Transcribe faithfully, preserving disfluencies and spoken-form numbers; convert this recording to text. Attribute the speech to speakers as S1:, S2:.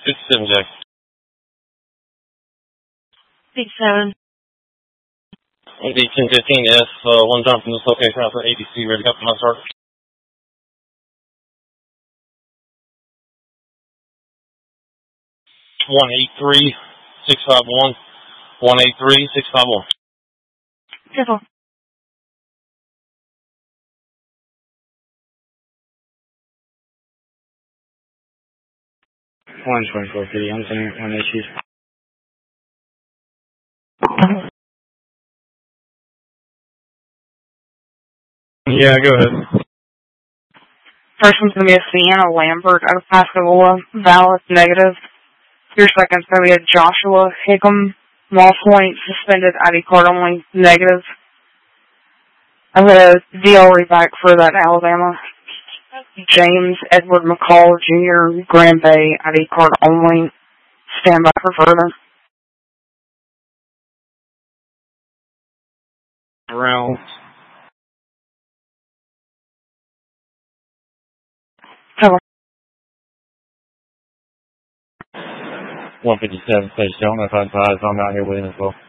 S1: fifty-seven, Jack.
S2: fifty-seven.
S1: A D ten fifteen S, uh, one jump from this location out for A B C, ready to go for my start. one eight three six five one. one eight three six five one.
S2: Civil.
S3: one twenty-four City, I'm sending one issues. Yeah, go ahead.
S2: First one's going to be a Sienna Lambert out of Pascagoula, valid, negative. Your second's going to be a Joshua Hickam, Moss Point, suspended, I D card only, negative. I'm going to D L R back for that Alabama. James Edward McCall, Junior, Grand Bay, I D card only. Stand by for further.
S3: Rounds.
S2: Cover.
S1: one fifty-seven, Stage Don't know if I'm I'm out here with him as well.